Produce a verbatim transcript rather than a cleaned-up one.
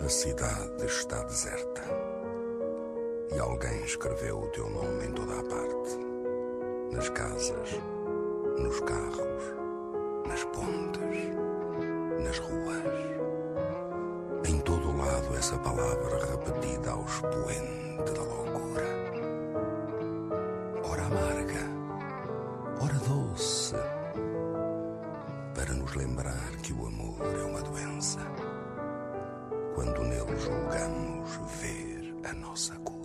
cidade está deserta e alguém escreveu o teu nome em toda a parte, nas casas, nos carros, nas pontes, nas ruas. Em todo o lado essa palavra repetida ao expoente da loucura. Ora amarga, ora doce, para nos lembrar que o amor é uma doença, quando nele julgamos ver a nossa cura.